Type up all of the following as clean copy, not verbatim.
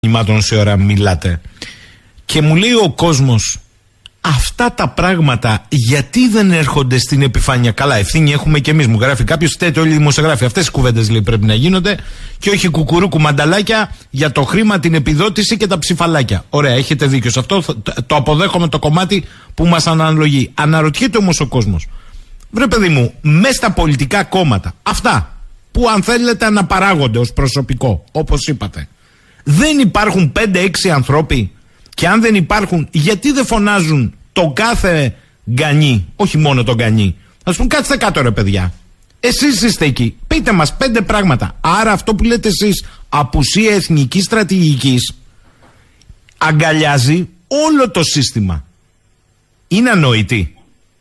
όση ώρα μιλάτε. Και μου λέει ο κόσμος, αυτά τα πράγματα γιατί δεν έρχονται στην επιφάνεια? Καλά, ευθύνη έχουμε κι εμείς. Μου γράφει κάποιος, όλοι οι δημοσιογράφοι. Αυτές οι κουβέντες λέει πρέπει να γίνονται και όχι κουκουρούκου μανταλάκια για το χρήμα, την επιδότηση και τα ψηφαλάκια. Ωραία, έχετε δίκιο σε αυτό. Το αποδέχομαι το κομμάτι που μας αναλογεί. Αναρωτιέται όμως ο κόσμος, βρε παιδί μου, μέσα στα πολιτικά κόμματα, αυτά που αν θέλετε αναπαράγονται ως προσωπικό, όπως είπατε, δεν υπάρχουν 5-6 ανθρώποι? Και αν δεν υπάρχουν, γιατί δεν φωνάζουν τον κάθε γκανί, όχι μόνο τον γκανί? Ας πούμε, κάτσε κάτω ρε παιδιά. Εσείς είστε εκεί. Πείτε μας 5 πράγματα. Άρα αυτό που λέτε εσείς, απουσία εθνικής στρατηγικής, αγκαλιάζει όλο το σύστημα. Είναι ανόητη?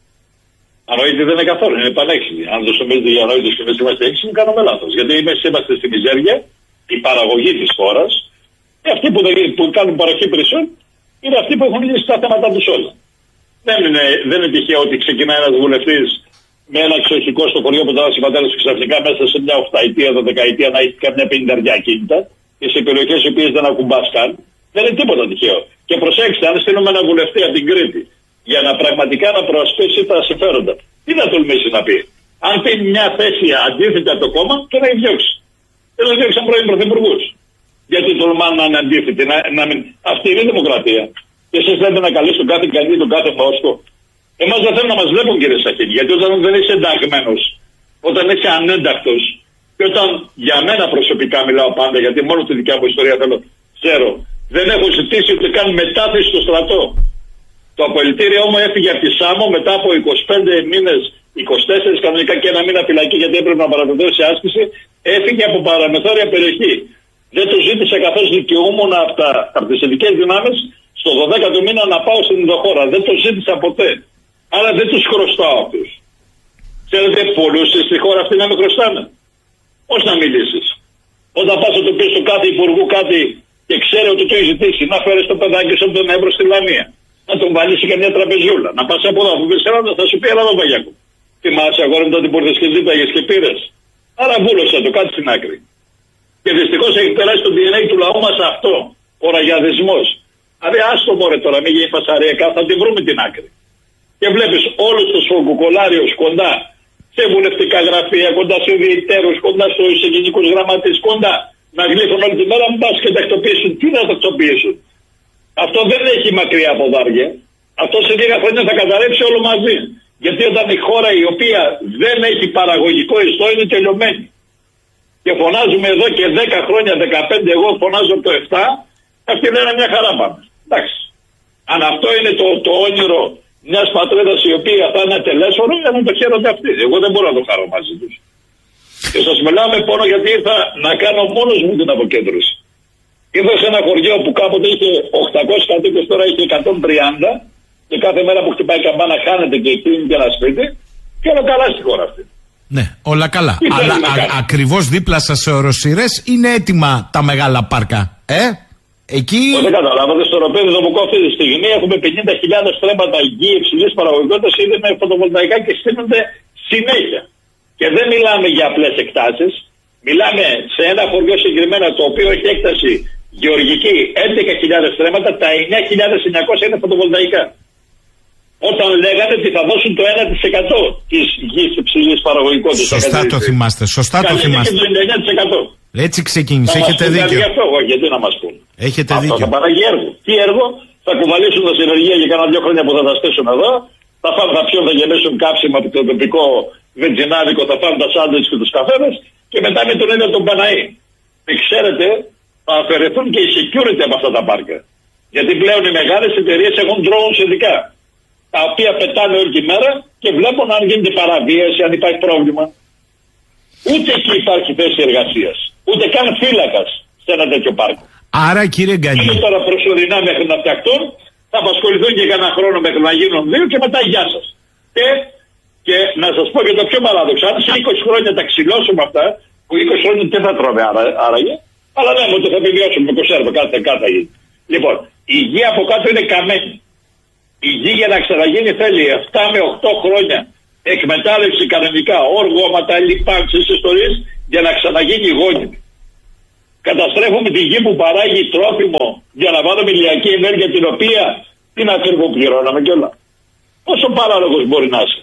Ανόητη δεν είναι καθόλου. Είναι πανέξυπνη. Αν το νομίζετε για ανόητος και εμείς είμαστε έξυπνοι, κάνουμε λάθος. Γιατί εμείς είμαστε στη μιζέρια, η παραγωγή της χώρας, και αυτοί που κάνουν παροχή υπηρεσιών είναι αυτοί που έχουν λύσει τα θέματα τους όλα. Δεν είναι τυχαίο ότι ξεκινάει ένας βουλευτής με ένα εξοχικό στο χωριό που δώσει ο πατέρας του ξαφνικά μέσα σε μια 8ετία, 12ετία να έχει καμιά 50 ακίνητα και σε περιοχές οι οποίες δεν ακουμπάς καν. Δεν είναι τίποτα τυχαίο. Και προσέξτε, αν στείλουμε ένα βουλευτή από την Κρήτη για να πραγματικά να προασπίσει τα συμφέροντα, τι θα τολμήσει να πει? Αν πει μια θέση αντίθετη από το κόμμα, τον έχει διώξει. Δεν τον διώξαν πρώην πρωθυπουργούς. Γιατί τολμάνε να είναι αντίθετοι, αυτή είναι η δημοκρατία. Και εσείς λέτε να καλείς τον κάθε καλή, τον κάθε φόσκο. Εμάς δεν θέλουν να μας βλέπουν, κύριε Σαχίνη, γιατί όταν δεν είσαι ενταγμένος, όταν είσαι ανέντακτος, και όταν για μένα προσωπικά μιλάω πάντα, γιατί μόνο τη δικιά μου ιστορία ξέρω, δεν έχω ζητήσει ούτε καν μετάθεση στο στρατό. Το απολυτήριό μου έφυγε από τη Σάμο μετά από 25 μήνες, 24 κανονικά και ένα μήνα φυλακή, γιατί έπρεπε να παραδοθώ σε άσκηση, έφυγε από παραμεθόρια περιοχή. Δεν το ζήτησα καθώς δικαιούμουν από τις ειδικές δυνάμεις στο 12ο μήνα να πάω στην Ινδοχώρα. Δεν το ζήτησα ποτέ. Άρα δεν τους χρωστάω αυτούς. Ξέρετε, πολλούς στη χώρα αυτή να με χρωστάνε. Πώς να μιλήσεις? Όταν πας να το πεις στον κάθε υπουργού κάτι και ξέρει ότι το έχει ζητήσει, να φέρεις το παιδάκι σου από τον Εύρο στη Λαμία, να τον βάλεις και μια τραπεζιούλα, να πας από εδώ, που πεις Ελλάδα, θα σου πει έλα εδώ Βαγιάκου. Θυμάσαι αγόρι μου τότε που ήρθες και ζήταγες και πήρες? Άρα βούλωσε το, κάτι στην άκρη. Και δυστυχώς έχει περάσει το DNA του λαού μας αυτό, ο ραγιαδισμός. Δηλαδή άστο μωρέ τώρα, μην γίνει φασαριακά, θα τη βρούμε την άκρη. Και βλέπεις όλους τους φογκουκολάριους κοντά σε βουλευτικά γραφεία, κοντά σε διαιτέρους, κοντά στους γενικούς γραμματείς, κοντά να γλύφουν όλη τη μέρα, μην πας και τακτοποιήσουν. Τι να τακτοποιήσουν? Αυτό δεν έχει μακριά από δάρια. Αυτό σε λίγα χρόνια θα καταρρεύσει όλο μαζί. Γιατί όταν η χώρα η οποία δεν έχει παραγωγικό ιστό είναι τελειωμένη. Και φωνάζουμε εδώ και 10 χρόνια, 15, εγώ φωνάζω από το 7, αυτοί λένε μια χαρά πάμε. Εντάξει. Αν αυτό είναι το όνειρο μιας πατρίδας η οποία θα είναι ατελέσφορο, να το χαίρονται αυτοί. Εγώ δεν μπορώ να το χαρώ μαζί τους. Και σας μιλάω με πόνο γιατί ήρθα να κάνω μόνος μου την αποκέντρωση. Ήρθα σε ένα χωριό που κάποτε είχε 800 κατοίκους, τώρα είχε 130 και κάθε μέρα που χτυπάει καμπάνα χάνεται και εκείνη και ένα σπίτι και όλα καλά στη χώρα αυτή. Ναι, όλα καλά. Αλλά ακριβώς δίπλα σας σε οροσειρές είναι έτοιμα τα μεγάλα πάρκα. Εκεί. Δεν καταλάβατε, στο ροπέδι δομικό αυτή τη στιγμή έχουμε 50.000 στρέμματα γη υψηλής παραγωγικότητας ήδη με φωτοβολταϊκά και στείνονται συνέχεια. Και δεν μιλάμε για απλές εκτάσεις. Μιλάμε σε ένα χωριό συγκεκριμένα το οποίο έχει έκταση γεωργική 11.000 στρέμματα, τα 9.900 είναι φωτοβολταϊκά. Όταν λέγανε ότι θα δώσουν το 1% της γης υψηλής παραγωγικότητας. Σωστά το θυμάστε, σωστά το θυμάστε. Έτσι ξεκίνησε, έχετε δίκιο. Γιατί να μας πούν. Έχετε αυτό δίκιο. Θα παράγει έργο. Τι έργο? Θα κουβαλήσουν τα συνεργεία για κάνα 2 χρόνια που θα τα στήσουν εδώ, θα πιούν, θα γεμίσουν κάψιμα από το τοπικό βενζινάδικο, θα φάνε τα σάντουιτς και τους καφέδες και μετά με τον ίδιο τον Παναή. Και ξέρετε, θα αφαιρεθούν και οι security από αυτά τα πάρκα. Γιατί πλέον οι μεγάλες εταιρείες έχουν drones ειδικά, τα οποία πετάνε όλη τη μέρα και βλέπουν αν γίνεται παραβίαση, αν υπάρχει πρόβλημα. Ούτε εκεί υπάρχει θέση εργασίας. Ούτε καν φύλακας σε ένα τέτοιο πάρκο. Άρα κύριε Γκανή. Είναι τώρα προσωρινά μέχρι να φτιαχτούν, θα απασχοληθούν και κανένα χρόνο μέχρι να γίνουν 2 και μετά γεια σας. Και να σας πω και το πιο παράδοξο, αν σε 20 χρόνια τα ξυλώσουμε αυτά, που 20 χρόνια τι θα τρώμε άραγε, αλλά λέμε ότι θα επιβιώσουμε με κονσέρβα, κάθε γίνει. Λοιπόν, η γη από κάτω είναι καμένη. Η γη για να ξαναγίνει θέλει 7 με 8 χρόνια εκμετάλλευση κανονικά, όργωματα, λιπάνξεις, ιστορίες, για να ξαναγίνει γόνιμη. Καταστρέφουμε τη γη που παράγει τρόφιμο για να βάλουμε ηλιακή ενέργεια, την οποία την ακριβοπληρώναμε κιόλα. Πόσο παράλογος μπορεί να είσαι?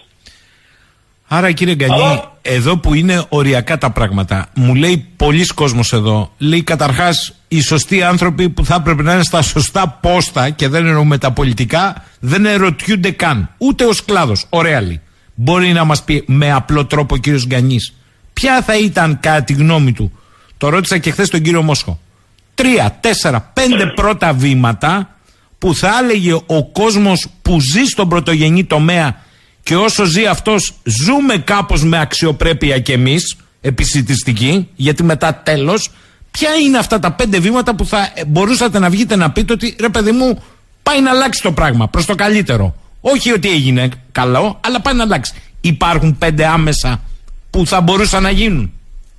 Άρα κύριε Γκανή, εδώ που είναι οριακά τα πράγματα, μου λέει πολλοί κόσμος εδώ, λέει καταρχάς οι σωστοί άνθρωποι που θα έπρεπε να είναι στα σωστά πόστα, και δεν εννοούμε τα πολιτικά, δεν ερωτιούνται καν, ούτε ως κλάδος, ωραία λέει. Μπορεί να μας πει με απλό τρόπο ο κύριος Γκανής ποια θα ήταν κατά τη γνώμη του? Το ρώτησα και χθες τον κύριο Μόσχο. 3, 4, 5 πρώτα βήματα που θα έλεγε ο κόσμος που ζει στον πρωτογενή τομέα, και όσο ζει αυτός ζούμε κάπως με αξιοπρέπεια κι εμείς, επισιτιστική, γιατί μετά τέλος, ποια είναι αυτά τα 5 βήματα που θα μπορούσατε να βγείτε να πείτε ότι ρε παιδί μου πάει να αλλάξει το πράγμα προς το καλύτερο? Όχι ότι έγινε καλό, αλλά πάει να αλλάξει. Υπάρχουν 5 άμεσα που θα μπορούσαν να γίνουν?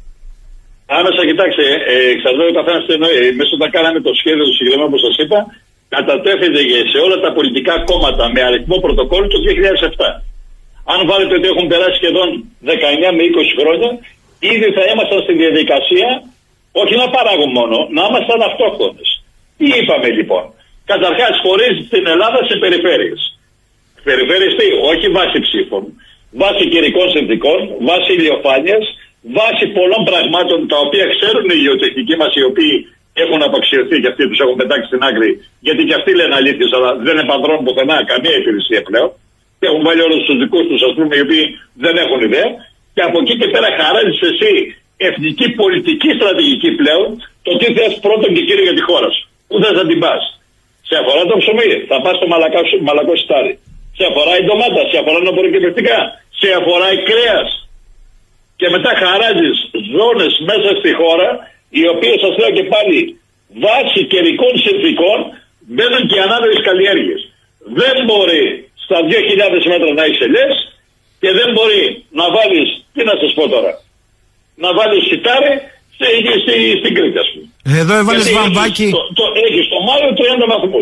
Άμεσα, κοιτάξτε, εξαρτάται ο καθένας τι εννοεί. Μέσα όταν κάναμε το σχέδιο του συγκεκριμένου, όπως σας είπα, κατατέθηκε σε όλα τα πολιτικά κόμματα με αριθμό πρωτοκόλλου το 2007. Αν βάλετε ότι έχουν περάσει σχεδόν 19 με 20 χρόνια, ήδη θα ήμασταν στη διαδικασία, όχι να παράγουν μόνο, να ήμασταν αυτόχθονες. Τι είπαμε λοιπόν? Καταρχάς, χωρίζει την Ελλάδα σε περιφέρειες. Περιφέρειες τι? Όχι βάσει ψήφων, βάσει καιρικών συνθηκών, βάσει ηλιοφάνειας, βάσει πολλών πραγμάτων τα οποία ξέρουν οι γεωτεχνικοί μας, οι οποίοι έχουν απαξιωθεί και αυτοί τους έχουν πετάξει στην άκρη, γιατί και αυτοί λένε αλήθειες, αλλά δεν επανδρώνουν πουθενά καμία υπηρεσία πλέον. Και έχουν βάλει όλους τους δικούς τους, ας πούμε, οι οποίοι δεν έχουν ιδέα. Και από εκεί και πέρα χαράζεις εσύ εθνική πολιτική στρατηγική πλέον, το τι θες πρώτον και κύριο για τη χώρα σου. Πού θες να την πας? Σε αφορά το ψωμί, θα πας στο μαλακό σιτάρι. Σε αφορά η ντομάτα, σε αφορά τα απορροκυπευτικά, σε αφορά η κρέας. Και μετά χαράζεις ζώνες μέσα στη χώρα, οι οποίες, σας λέω και πάλι, βάσει καιρικών συνθηκών μπαίνουν και ανάδρομες καλλιέργειες. Δεν μπορεί στα 2.000 μέτρα να έχεις ελιές και δεν μπορεί να βάλεις, τι να σας πω τώρα, να βάλεις σιτάρι στην Κρήτη, ας πούμε. Εδώ έβαλες βαμβάκι. Έχεις το Μάιο 30 βαθμούς.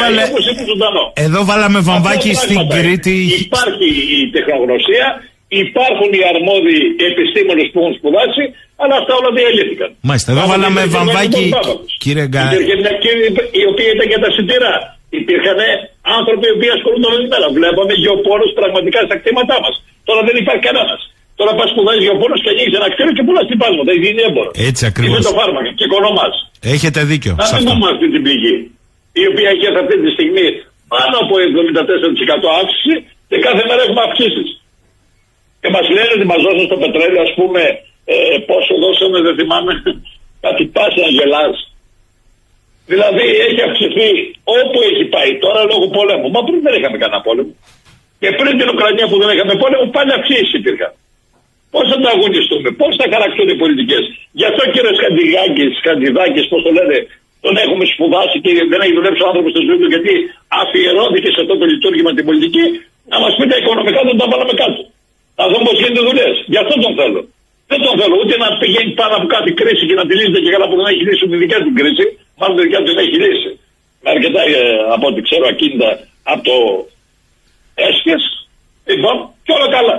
Εδώ βάλαμε βαμβάκι στην Κρήτη. Υπάρχει η τεχνογνωσία, υπάρχουν οι αρμόδιοι επιστήμονες που έχουν σπουδάσει, αλλά αυτά όλα διαλύθηκαν. Μάλιστα, εδώ βάλαμε βαμβάκι, κύριε Γκανή. Υπήρχε μια κύριε η οποία ήταν για τα σιτηρά. Υπήρχαν άνθρωποι οι οποίοι ασχολούνταν όλη μέρα. Βλέπαμε γεωπόρους πραγματικά στα κτήματά μας. Τώρα δεν υπάρχει κανένας. Τώρα πας σπουδάζεις γεωπόρους και ανοίγεις ένα κτίριο και πουλάς τυπάσματα. Είναι έμπορο. Έτσι ακριβώς. Είναι το φάρμακα και οικονομάς. Έχετε δίκιο. Να μην δούμε αυτή την πηγή, η οποία έχει αυτή τη στιγμή πάνω από 74% αύξηση και κάθε μέρα έχουμε αυξήσεις. Και μας λένε ότι μας δώσουν στο πετρέλαιο, ας πούμε, πόσο δώσαμε, δεν θυμάμαι, κάτι πάση να γελάς. Δηλαδή έχει αυξηθεί όπου έχει πάει τώρα λόγω πολέμου. Μα πριν δεν είχαμε κανένα πόλεμο. Και πριν την Ουκρανία που δεν είχαμε πόλεμο, πάλι αυξήσεις υπήρχαν. Πώς θα τα αγωνιστούμε, πώς θα χαρακτούν οι πολιτικές? Γι' αυτό κύριε Σκαντιδάκης, πώς το λένε, τον έχουμε σπουδάσει και δεν έχει δουλέψει ο άνθρωπος στη ζωή του, γιατί αφιερώθηκε σε αυτό το λειτουργήμα την πολιτική, να μας πει τα οικονομικά δεν τα βάλαμε κάτω. Να δούμε πώς γίνονται δουλειές. Γι' αυτό τον θέλω. Δεν τον θέλω ούτε να πηγαίνει πάνω από κάτι κρίση και να τη λύσετε και καλά που δεν έχει λύσει τη δικιά του κρίση. Μάλλον τη δικιά του δεν έχει λύσει. Με αρκετά από ό,τι ξέρω ακίνητα από το έσχες. Λοιπόν, και όλα καλά.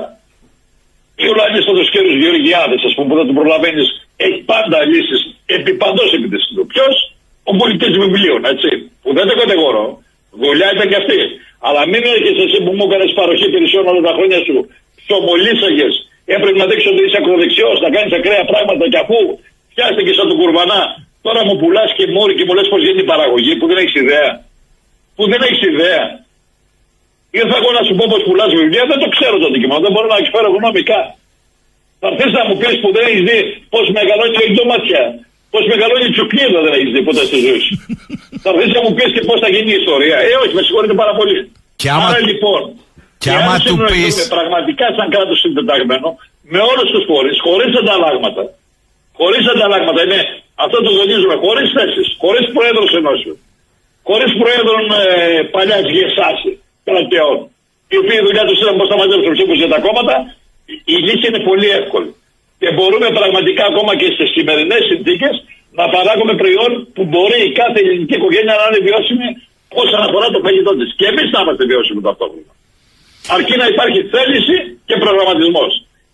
Οι ουρανίστατος κύριος Γεωργιάδης, ας πούμε, που δεν τον προλαβαίνεις, έχει πάντα λύσεις παντός επί της του. Ποιος? Ο πολιτής βιβλίων, έτσι. Που δεν το κατηγορώ. Δουλειά ήταν και αυτή. Αλλά μην έρχεσαι εσύ που μου έκανες παροχή υπηρεσιών όλα τα χρόνια σου, χιομολύσαγες, έπρεπε να δείξεις ότι είσαι ακροδεξιός, να κάνεις ακραία πράγματα και αφού πιάστηκες σαν τον Κουρβανά, τώρα μου πουλάς και μόρι και μου λες πώς γίνεται η παραγωγή, που δεν έχεις ιδέα. Που δεν έχεις ιδέα. Ήρθα εγώ να σου πω πώς πουλάς βιβλία, δεν το ξέρω το αντικείμενο, δεν μπορώ να εκφέρω γνώμικα. Θα έρθεις να μου πεις που δεν έχεις δει πώς μεγαλώνει η ντοματιά, πώς μεγαλώνει η τσουκνίδα, δεν έχεις δει ποτέ στη ζωή σου. Θα έρθεις να μου πεις και πώς θα γίνει η ιστορία. Όχι, με συγχωρείτε πάρα πολύ. Άρα λοιπόν, και άμα του πεις πραγματικά σαν κράτος συντεταγμένο, με όλους τους φορείς, χωρίς ανταλλάγματα. Χωρίς ανταλλάγματα, είναι αυτό το τονίζουμε, χωρίς θέσεις, χωρίς προέδρους ενώσεων, χωρίς προέδρων παλιάς γεσάσης κρατεών, οι οποίοι η δουλειά τους ήταν πώς θα μαζέψουν ψήφους για τα κόμματα. Η λύση είναι πολύ εύκολη. Και μπορούμε πραγματικά ακόμα και στις σημερινές συνθήκες να παράγουμε προϊόν που μπορεί η κάθε ελληνική οικογένεια να είναι βιώσιμη όσον αφορά το φαγητό της. Και εμείς να είμαστε βιώσιμοι ταυτόχρονα. Αρκεί να υπάρχει θέληση και προγραμματισμός.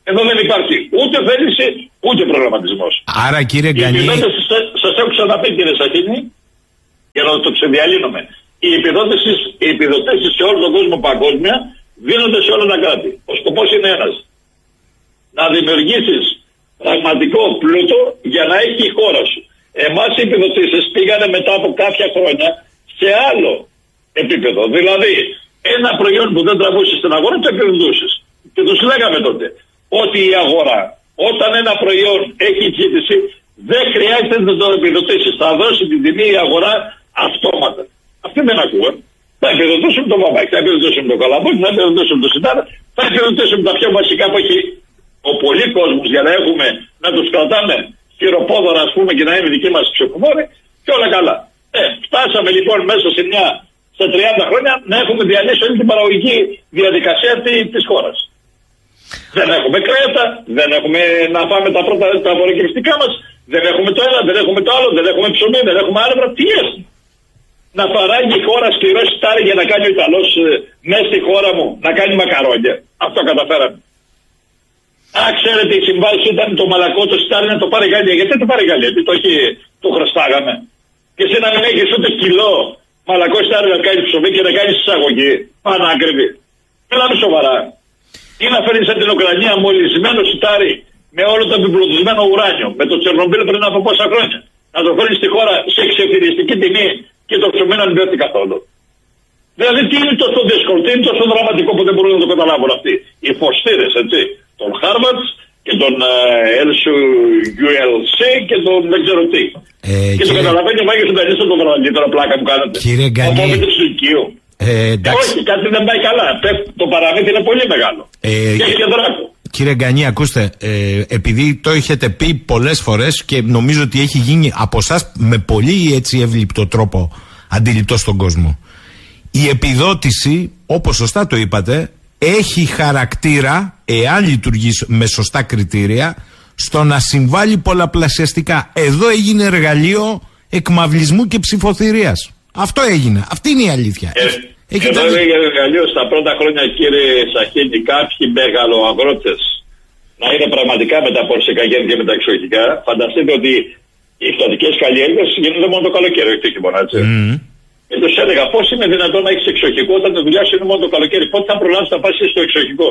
Εδώ δεν υπάρχει ούτε θέληση, ούτε προγραμματισμός. Άρα, κύριε Γκανή. Οι επιδότησεις, σας έχω ξαναπεί, κύριε Σαχίνη, για να το ξεδιαλύνουμε. Οι επιδοτήσεις σε όλο τον κόσμο παγκόσμια δίνονται σε όλα τα κράτη. Ο σκοπός είναι ένας. Να δημιουργήσεις πραγματικό πλούτο για να έχει η χώρα σου. Εμάς οι επιδοτήσεις πήγανε μετά από κάποια χρόνια σε άλλο επίπεδο. Δηλαδή, ένα προϊόν που δεν τραβούσε στην αγορά το επιδοτούσες. Και τους λέγαμε τότε ότι η αγορά, όταν ένα προϊόν έχει ζήτηση, δεν χρειάζεται να το επιδοτήσεις. Θα δώσει την τιμή η αγορά αυτόματα. Αυτοί δεν ακούγαν. Θα επιδοτήσουν το βαμβάκι, θα επιδοτήσουν το καλαμπόκι, θα επιδοτήσουν το σιτάρα, θα επιδοτήσουν τα πιο βασικά που έχει ο πολλή κόσμος για να έχουμε, να τους κρατάμε χειροπόδωρα, ας πούμε, και να είναι δικοί μας ψηφοφόροι και όλα καλά. Φτάσαμε λοιπόν μέσα σε 30 χρόνια να έχουμε διαλύσει όλη την παραγωγική διαδικασία της χώρας. Δεν έχουμε κρέατα, δεν έχουμε να φάμε τα πρώτα τα απορροκυριστικά μας, δεν έχουμε το ένα, δεν έχουμε το άλλο, δεν έχουμε ψωμί, δεν έχουμε άνευρα. Τι έχουμε? Να παράγει η χώρα σκληρό σιτάρι για να κάνει ο Ιταλός μέσα στη χώρα μου, να κάνει μακαρόνια. Αυτό καταφέραμε. Ξέρετε, η συμβάση ήταν το μαλακό, το σιτάρι να το πάρει η Γαλλία. Γιατί το πάρει η Γαλλία, το χρωστάγαμε. Και εσύ να μην έχεις ούτε κιλό μαλακό σιτάρι να κάνει ψωμί και να κάνει εισαγωγή. Πανάκριβη. Μιλάμε σοβαρά. Ή να φέρνεις από την Ουκρανία μολυσμένο σιτάρι με όλο το επιπλουτισμένο ουράνιο, με το Τσερνομπίλ πριν από πόσα χρόνια. Να το φέρνεις στη χώρα σε εξεφυριστική τιμή και το ψωμί να μην πέφτει καθόλου. Δηλαδή, τι είναι τόσο δύσκολο, τι είναι τόσο δραματικό που δεν μπορούν να το καταλάβουν αυτοί. Οι φωστήρες, έτσι. Τον Χάρβαρτ και τον LSULC και τον δεν ξέρω τι. Και το καταλαβαίνει ο Μάγιος Συντανής τον μεγαλύτερο πλάκα που κάνετε. Κύριε Γκανή. Όχι, κάτι δεν πάει καλά. Το παραμύθι είναι πολύ μεγάλο. Και έχει και δράκο. Κύριε Γκανή, ακούστε, επειδή το έχετε πει πολλές φορές και νομίζω ότι έχει γίνει από εσάς με πολύ έτσι εύληπτο τρόπο αντιληπτό στον κόσμο. Η επιδότηση, όπως σωστά το είπατε, έχει χαρακτήρα, εάν λειτουργεί με σωστά κριτήρια, στο να συμβάλλει πολλαπλασιαστικά. Εδώ έγινε εργαλείο εκμαυλισμού και ψηφοθυρίας. Αυτό έγινε. Αυτή είναι η αλήθεια. Εδώ έγινε εργαλείο στα πρώτα χρόνια, κύριε Σαχίνη, κάποιοι μεγαλοαγρότες να είναι πραγματικά με τα πορσικά γέννη και με τα εξοχικά. Φανταστείτε ότι οι εκδοτικές καλλιέργειες γίνονται μόνο το καλοκαίρι, όχι το χειμώνα, έτσι. Και τους έλεγα πώς είναι δυνατόν να έχεις εξοχικό όταν τη δουλειά σου είναι μόνο το καλοκαίρι. Πότε θα προλάβεις να πας στο εξοχικό?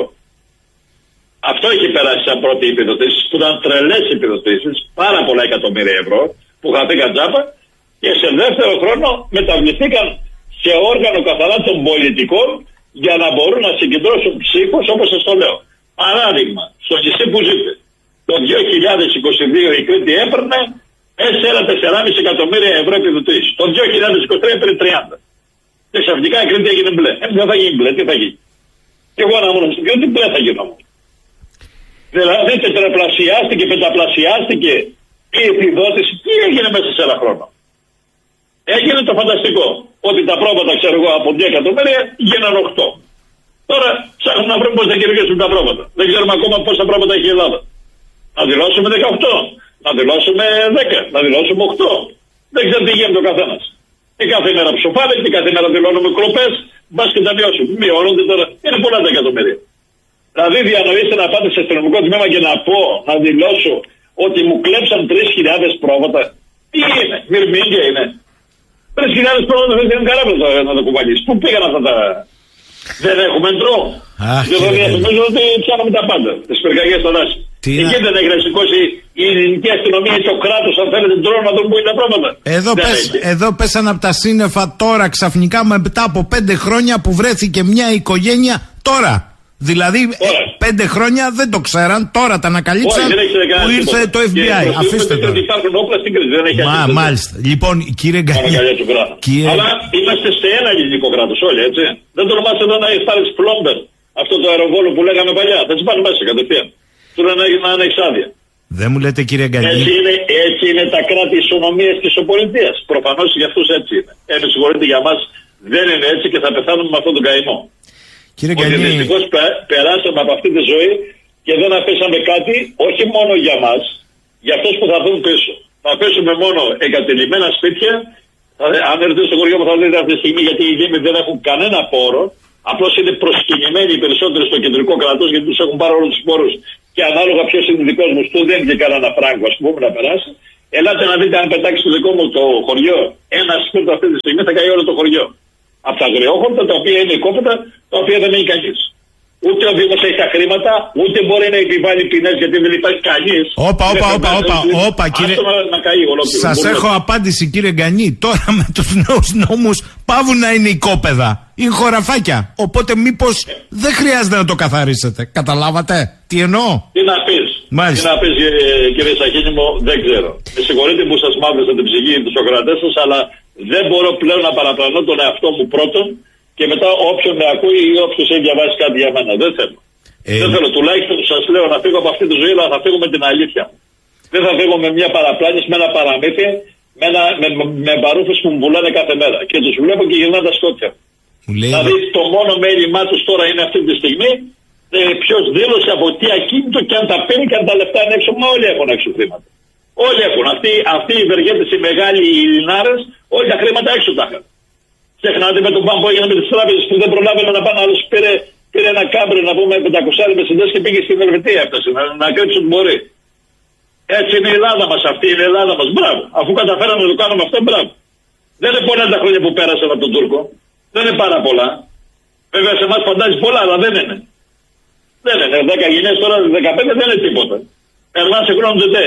Αυτό έχει περάσει σαν πρώτη επιδοτήσεις, που ήταν τρελές επιδοτήσεις, πάρα πολλά εκατομμύρια ευρώ, που χαθήκαν τζάπα, και σε δεύτερο χρόνο μεταβληθήκαν σε όργανο καθαρά των πολιτικών για να μπορούν να συγκεντρώσουν ψήφους, όπως σας το λέω. Παράδειγμα, στο νησί που ζείτε, το 2022 η Κρήτη έπαιρνε 4,5 εκατομμύρια ευρώ επιδοτήσεις. Το 2023 έπαιρνε 30. Και ξαφνικά η Κρήτη έγινε μπλε. Δεν θα γίνει μπλε, τι θα γίνει? Και εγώ να ήμουν στην Κρήτη, μπλε θα γίνω. Δηλαδή τετραπλασιάστηκε, πενταπλασιάστηκε η επιδότηση. Τι έγινε μέσα σε ένα χρόνο? Έγινε το φανταστικό. Ότι τα πρόβατα, ξέρω εγώ, από 2 εκατομμύρια γίνανε 8. Τώρα ψάχνουμε να βρούμε πώς θα κερδίσουμε τα πρόβατα. Δεν ξέρουμε ακόμα πόσα πρόβατα έχει η Ελλάδα. Να δηλώσουμε 18, να δηλώσουμε 10, να δηλώσουμε 8. Δεν ξέρω τι γίνεται ο καθένας. Και κάθε μέρα ψοφάνε και κάθε μέρα δηλώνουμε κλοπές. Μπας και τα μειώσουμε. Μειώνονται τώρα. Είναι πολλά τα εκατομμύρια. Δηλαδή διανοείστε να πάτε σε αστυνομικό τμήμα και να πω, να δηλώσω ότι μου κλέψαν 3.000 πρόβατα. Τι είναι? Μυρμήγκια είναι? 3.000 πρόβατα δεν είναι καλά να το κουβαλείς. Πού πήγαν αυτά τα... Δεν έχουμε ντρό. Δηλαδή νομίζω ότι πιάναμε τα πάντα. Τις πυρκαγιές στον Άση. Εκεί δεν έχει να σηκώσει η ελληνική αστυνομία και ο κράτος, αν θέλετε, ντρό να δουν που είναι τα πρόβατα. Εδώ πέσαν από τα σύννεφα τώρα ξαφνικά μετά από 5 χρόνια που βρέθηκε μια οικογένεια τώρα. Δηλαδή 5 χρόνια δεν το ξέραν, τώρα τα ανακαλύψαν που ήρθε το FBI. Αφήστε το. Μάλιστα. Λοιπόν, κύριε Γκανή. Αλλά είμαστε σε ένα ελληνικό κράτος όλοι, έτσι. Δεν τολμάς εδώ να πάρεις πλόμπερ, αυτό το αεροβόλο που λέγαμε παλιά. Θα τις πάνε μέσα κατευθείαν. Του λένε να είναι άδεια. Δεν μου λέτε, κύριε Γκανή. Έτσι είναι τα κράτη ισονομίας της οπολιτείας. Προφανώς για αυτούς έτσι είναι. Με συγχωρείτε, για μας δεν είναι έτσι και θα πεθάνουμε με αυτόν τον καημό. Κύριε Γκανή, ότι δυστυχώς περάσαμε από αυτή τη ζωή και δεν αφήσαμε κάτι, όχι μόνο για μας, για αυτούς που θα έρθουν πίσω. Θα αφήσουμε μόνο εγκατελειμμένα σπίτια. Αν έρθετε στο χωριό μου θα δείτε αυτή τη στιγμή, γιατί οι Δήμοι δεν έχουν κανένα πόρο, Απλώς είναι προσκυνημένοι οι περισσότεροι στο κεντρικό κράτος, γιατί τους έχουν πάρει όλους τους πόρους και ανάλογα ποιος είναι δικός μου, του δεν και κανένα φράγκο, ας πούμε, να περάσει. Ελάτε να δείτε αν πετάξει το δικό μου το χωριό ένα σπίτι αυτή τη στιγμή, θα καεί όλο το χωριό. Από τα αγριόχορτα, τα οποία είναι οικόπεδα, τα οποία δεν έχει κανείς. Ούτε ο Δήμος έχει τα χρήματα, ούτε μπορεί να επιβάλλει ποινές γιατί δεν υπάρχει κανείς. Όπα, κύριε. Σας έχω απάντηση, κύριε Γκανή. Τώρα με τους νέους νόμους πάβουν να είναι οικόπεδα. Είναι χωραφάκια. Οπότε μήπως δεν χρειάζεται να το καθαρίσετε. Καταλάβατε τι εννοώ? Τι να πεις. Τι να πεις, κύριε Σαχίνη μου, δεν ξέρω. Με συγχωρείτε που σας μάθησα την ψυχή του Σοκρατές σας, αλλά δεν μπορώ πλέον να παραπλανώ τον εαυτό μου πρώτον. Και μετά όποιον με ακούει ή όποιος έχει διαβάσει κάτι για μένα. Δεν θέλω. Δεν θέλω. Τουλάχιστον σας λέω να φύγω από αυτή τη ζωή, αλλά θα φύγω με την αλήθεια μου. Δεν θα φύγω με μια παραπλάνηση, με ένα παραμύθι, με μπαρούφες που μου πουλάνε κάθε μέρα. Και τους βλέπω και γυρνάνε τα σκότια. Δηλαδή το μόνο μέλημά τους τώρα είναι αυτή τη στιγμή ποιος δήλωσε από τι ακίνητο και αν τα παίρνει και αν τα λεφτά είναι έξω. Μα όλοι έχουν έξω χρήματα. Όλοι έχουν. Αυτοί οι ευεργέτες, οι μεγάλοι, οι Ελληνάρες, όλοι τα χρήματα έξω τα είχαν. Ξεχνάτε με τον Παν που έγινε με τις τράπεζες που δεν προλάβαινε να πάνε, άλλος πήρε ένα κάμπρι να πούμε 500 μεσεντές και πήγε στην Ελβετία, έφτασε να κρύψει ό,τι μπορεί. Έτσι είναι η Ελλάδα μας, αυτή είναι η Ελλάδα μας. Μπράβο. Αφού καταφέραμε να το κάνουμε αυτό, μπράβο. Δεν είναι πολλά τα χρόνια που πέρασαν από τον Τούρκο. Δεν είναι πάρα πολλά. Βέβαια σε εμάς φαντάζει πολλά, αλλά δεν είναι. Δεν είναι. 10 γενιές τώρα, 15 δεν είναι τίποτα. Περνά σε χρόνο δεν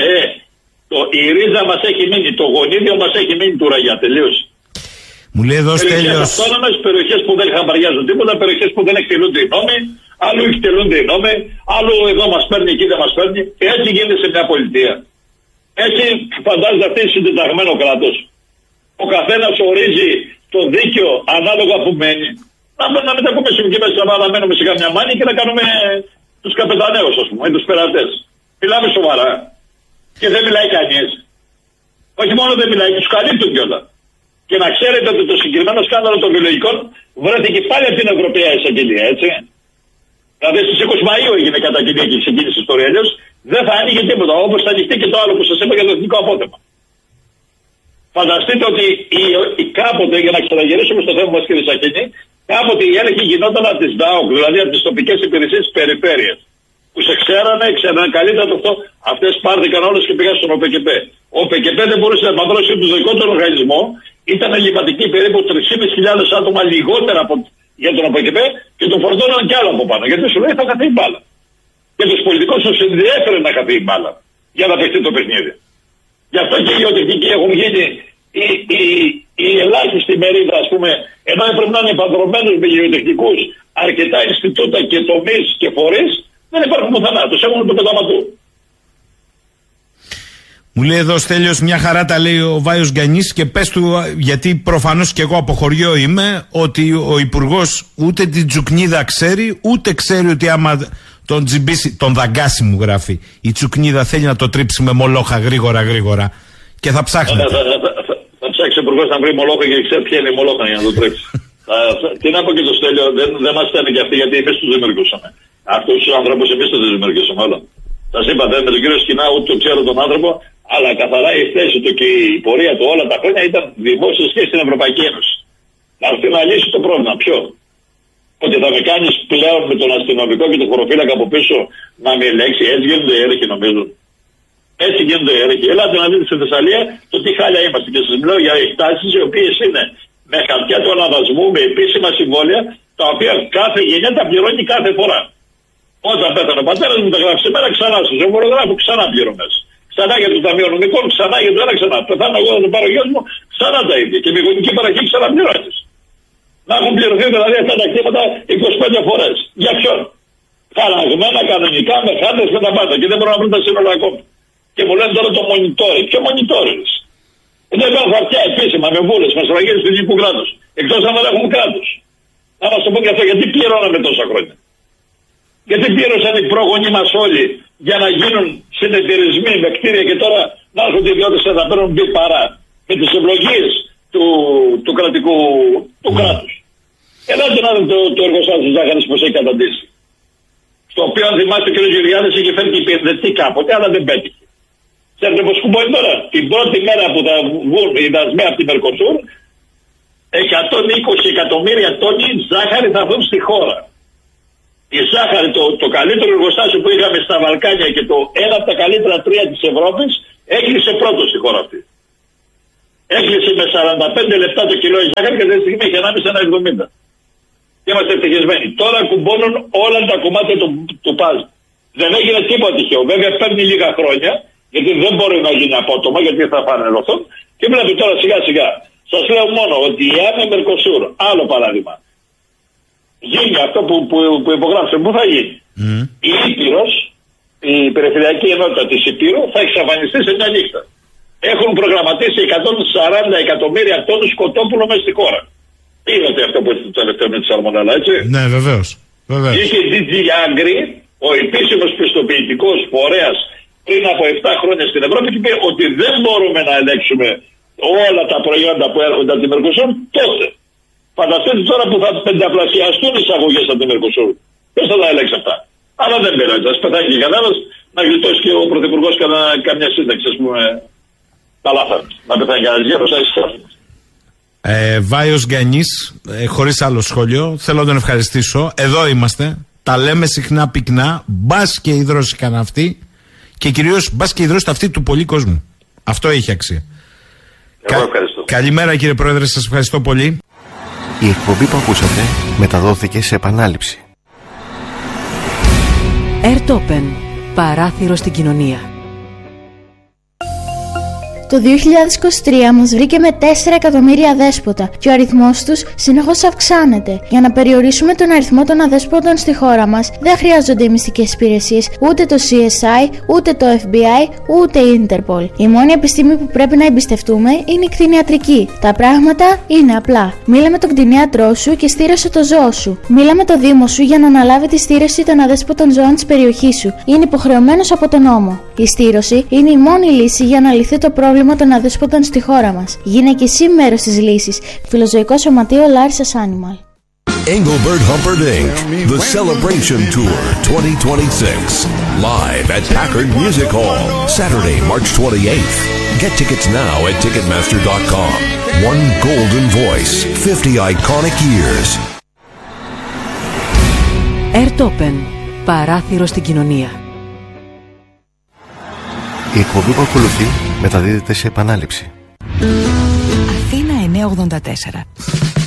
η ρίζα μας έχει μείνει, το γονίδιο μας έχει μείνει του ραγιά. Τελείωσε. Μου λέει εδώ Στέλιος. Αυτόνομες περιοχές που δεν χαμπαριάζουν τίποτα, περιοχές που δεν εκτελούνται οι νόμοι, άλλου εκτελούνται οι νόμοι, άλλου εδώ μας παίρνει, εκεί δεν μας παίρνει. Και έτσι γίνεται σε μια πολιτεία. Έτσι φαντάζεται αυτή συντεταγμένο κράτος. Ο καθένας ορίζει το δίκαιο ανάλογα που μένει. Να μην τα πούμε συγκεκριμένα μέσα να μένουμε σε καμιά μάνη και να κάνουμε τους καπεταναίους, ας πούμε, ή τους περατές. Μιλάμε σοβαρά. Και δεν μιλάει κανείς. Όχι μόνο δεν μιλάει, τους καλύπτουν κιόλα. Και να ξέρετε ότι το συγκεκριμένο σκάνδαλο των βιολογικών βρέθηκε πάλι από την Ευρωπαϊκή Εισαγγελία, έτσι. Δηλαδή στις 20 Μαΐου έγινε καταγγελία και ξεκίνησε η ιστορία, αλλιώς δεν θα άνοιγε τίποτα. Όπως θα ανοιχτεί και το άλλο που σας είπα για το εθνικό απότεμα. Φανταστείτε ότι κάποτε, για να ξαναγυρίσουμε στο θέμα μας, κύριε Σαχίνη, κάποτε η έλεγχη γινόταν από τις ΔΑΟΚ, δηλαδή από τις τοπικές υπηρεσίες της περιφέρειας. Που σε ξέρανε καλύτερα το αυτό. Αυτές πάρθηκαν όλες και πήγαν στον ΟΠΚΠ. Ο ΟΠΚΠ δεν μπορούσε να επανδρώσει το δικό του οργανισμό. Ήταν ελληματική περίπου 3.500 άτομα λιγότερα για τον ΟΠΚΠ και τον φορτώναν κι άλλο από πάνω. Γιατί σου λέει θα χαθεί η μπάλα. Και τους πολιτικούς τους ενδιέφερε να χαθεί η μπάλα για να παιχτεί το παιχνίδι. Γι' αυτό και οι γεωτεχνικοί έχουν γίνει η ελάχιστη μερίδα, ας πούμε, ενώ έπρεπε να είναι επανδρομένους με γεωτεχνικούς αρκετά Ινστιτούτα και τομείς και φορείς. Δεν υπάρχουν πουθενά, τους έχουν το πεταματού. Μου λέει εδώ Στέλιος, μια χαρά τα λέει ο Βάιος Γκανής και πες του, γιατί προφανώς και εγώ από χωριό είμαι, ότι ο Υπουργός ούτε την Τσουκνίδα ξέρει, ούτε ξέρει ότι άμα τον τζιμπήσει, τον δαγκάσει μου γράφει, η Τσουκνίδα θέλει να το τρίψει με μολόχα γρήγορα και θα ψάχνετε. Θα ψάξει ο Υπουργός να βρει μολόχα και ξέρει ποια είναι η μολόχα για να το τρίψει. Τι να πω και το Στέλιο, δεν μας στέλνει και αυτοί γιατί εμείς τους δημιουργούσαμε. Αυτούς τους ανθρώπους εμείς τους δημιουργήσαμε όλα. Σας είπα, με τον κύριο Σκινά ούτε ξέρω τον άνθρωπο, αλλά καθαρά η θέση του και η πορεία του όλα τα χρόνια ήταν δημόσιες σχέσεις στην Ευρωπαϊκή Ένωση. Να έρθει να λύσει το πρόβλημα. Ποιο? Ότι θα με κάνεις πλέον με τον αστυνομικό και τον χωροφύλακα από πίσω να με ελέγξει. Έτσι γίνονται οι έλεγχοι, νομίζω. Έτσι γίνονται οι έλεγχοι. Ελάτε να δείτε στη Θεσσαλία το τι χάλια είμαστε. Και σας μιλάω για εκτάσεις οι οποίες είναι με χαρτιά του αναδασμού, με επίσημα συμβόλαια, τα οποία κάθε γενιά τα πληρώνει κάθε φορά. Όταν πέθανε ο πατέρας μου τα γράφει σήμερα, ξανά στο ζευγορογράφο, ξανά πληρωμές. Ξανά για το Ταμείο Νομικών, ξανά για το ένα, ξανά. Πεθάνω εγώ να το πάρω γιος μου, ξανά τα ίδια. Και με γονική παραχή ξαναπληρώνεις. Να έχουν πληρωθεί δηλαδή αυτά τα κτήματα 25 φορές. Για ποιον? Χαραγμένα κανονικά, με χάρτες, με τα πάντα. Και δεν μπορώ να βρω τα σύνολα ακόμα. Και μου λένε τώρα το monitoring. Ποιο monitoring? Δεν υπάρχουν χαρτιά επίσημα με βούλες, με σφραγίδες του ελληνικού κράτους. Εκτός αν δεν έχουμε κράτος. Να μας το πω και αυτό, γιατί πληρώναμε τόσα χρόνια. Γιατί πλήρωσαν οι πρόγονοι μας όλοι για να γίνουν συνεταιρισμοί με κτίρια και τώρα να έρχονται οι ιδιώτες να παίρνουν μπει παρά με τις ευλογίες του κρατικού κράτους. Ελάτε να δείτε το εργοστάσιο της ζάχαρης πως έχει καταντήσει. Στο οποίο αν θυμάστε ο κ. Γεωργιάδης είχε φέρει και υπηρετή κάποτε, αλλά δεν πέτυχε. Ξέρετε πως κουμπώνει τώρα? Την πρώτη μέρα που θα βγουν οι δασμοί από την Μερκοσούρ, 100 120 εκατομμύρια τόνοι ζάχαρη θα έρθουν στη χώρα. Η ζάχαρη, το καλύτερο εργοστάσιο που είχαμε στα Βαλκάνια και ένα από τα καλύτερα 3 της Ευρώπης, έκλεισε πρώτο στη χώρα αυτή. Έκλεισε με 45 λεπτά το κιλό η ζάχαρη και αυτή τη στιγμή έχει 1,5-1,70. Και είμαστε ευτυχισμένοι. Τώρα κουμπώνουν όλα τα κομμάτια του παζλ. Δεν έγινε τίποτα τυχαίο. Βέβαια παίρνει λίγα χρόνια, γιατί δεν μπορεί να γίνει απότομα, γιατί θα φανερωθούν. Και πρέπει τώρα σιγά σιγά. Σας λέω μόνο ότι η ΆΜΕ Μερκοσούρ, άλλο παράδειγμα, γίνει αυτό που υπογράψε, πού θα γίνει. Η Ήπειρος, η περιφερειακή ενότητα της Υπήρου θα εξαφανιστεί σε μια νύχτα. Έχουν προγραμματίσει 140 εκατομμύρια τόνους κοτόπουλο μέσα στη χώρα. Είδατε αυτό που ήταν το τελευταίο με τη σαλμονέλα, έτσι. Ναι, βεβαίως. Είχε DG Agri, ο επίσημος πιστοποιητικός φορέας, πριν από 7 χρόνια στην Ευρώπη, και είπε ότι δεν μπορούμε να ελέγξουμε όλα τα προϊόντα που έρχονται από τη Μερκοσούρ τότε. Φανταστείτε τώρα που θα πενταπλασιαστούν οι εισαγωγές από τη Μερκοσούρ. Ποιος θα τα ελέγξει αυτά. Αλλά δεν πειράζει. Ας πετάει και κανένας, να γλιτώσει και ο Πρωθυπουργός καμιά σύνταξη, ας πούμε. Καλά θα. Να πετάει κανένας γέρος, να εισάγει. Βάιος Γκανής, χωρίς άλλο σχόλιο, θέλω να τον ευχαριστήσω. Εδώ είμαστε, τα λέμε συχνά πυκνά, μπας και υδρώσηκαν αυτοί και κυρίως μπας και υδρώσουν αυτοί του πολλοί κόσμου. Αυτό έχει αξία. Εγώ ευχαριστώ. Καλημέρα κύριε Πρόεδρε, σας ευχαριστώ πολύ. Η εκπομπή που ακούσατε μεταδόθηκε σε επανάληψη. Airtopen, παράθυρο στην κοινωνία. Το 2023 μας βρήκε με 4 εκατομμύρια αδέσποτα και ο αριθμός τους συνεχώς αυξάνεται. Για να περιορίσουμε τον αριθμό των αδέσποτων στη χώρα μας, δεν χρειάζονται οι μυστικές υπηρεσίες, ούτε το CSI, ούτε το FBI, ούτε η Interpol. Η μόνη επιστήμη που πρέπει να εμπιστευτούμε είναι η κτηνιατρική. Τα πράγματα είναι απλά. Μίλα με τον κτηνίατρό σου και στήρωσε το ζώο σου. Μίλα με το Δήμο σου για να αναλάβει τη στήρωση των αδέσποτων ζώων της περιοχής σου. Είναι υποχρεωμένος από τον νόμο. Η στήρωση είναι η μόνη λύση για να λυθεί το πρόβλημα των αδέσποτων στη χώρα μας. Γίνε και εσύ μέρος της λύσης. Φιλοζωικό Σωματείο Larissa's Animal. Engelbert Humperdinck, The Celebration Tour 2026. Live at Packard Music Hall, Saturday, March 28th. Get tickets now at Ticketmaster.com. One golden voice, 50 iconic years. Airtopen, παράθυρο στην κοινωνία. Η εκπομπή που ακολουθεί μεταδίδεται σε επανάληψη. Αθήνα 984.